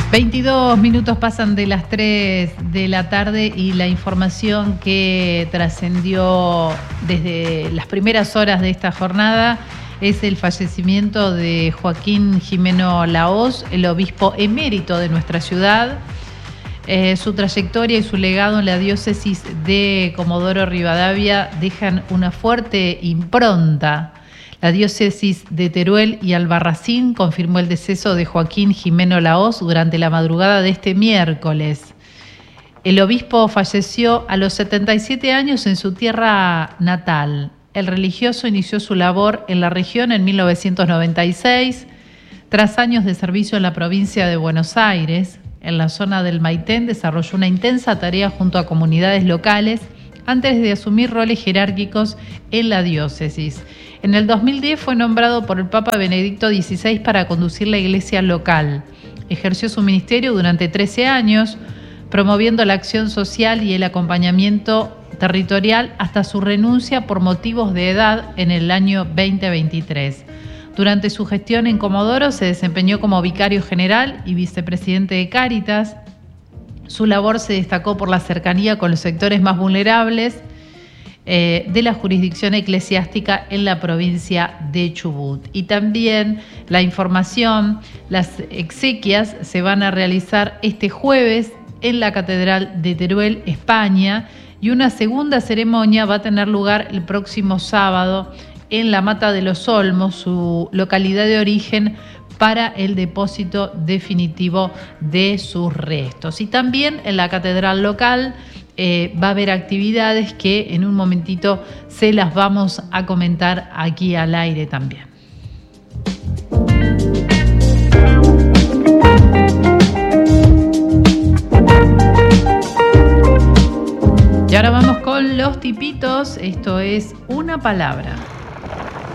22 minutos pasan de las 3 de la tarde y la información que trascendió desde las primeras horas de esta jornada es el fallecimiento de Joaquín Gimeno Lahoz, el obispo emérito de nuestra ciudad. Su trayectoria y su legado en la diócesis de Comodoro Rivadavia dejan una fuerte impronta. La diócesis de Teruel y Albarracín confirmó el deceso de Joaquín Gimeno Lahoz durante la madrugada de este miércoles. El obispo falleció a los 77 años en su tierra natal. El religioso inició su labor en la región en 1996, tras años de servicio en la provincia de Buenos Aires. En la zona del Maitén desarrolló una intensa tarea junto a comunidades locales antes de asumir roles jerárquicos en la diócesis. En el 2010 fue nombrado por el Papa Benedicto XVI para conducir la iglesia local. Ejerció su ministerio durante 13 años, promoviendo la acción social y el acompañamiento territorial hasta su renuncia por motivos de edad en el año 2023. Durante su gestión en Comodoro se desempeñó como vicario general y vicepresidente de Cáritas. Su labor se destacó por la cercanía con los sectores más vulnerables de la jurisdicción eclesiástica en la provincia de Chubut. Y también la información, las exequias se van a realizar este jueves en la Catedral de Teruel, España, y una segunda ceremonia va a tener lugar el próximo sábado en La Mata de los Olmos, su localidad de origen, para el depósito definitivo de sus restos. Y también en la catedral local va a haber actividades que en un momentito se las vamos a comentar aquí al aire también. Y ahora vamos con los tipitos. Esto es Una Palabra.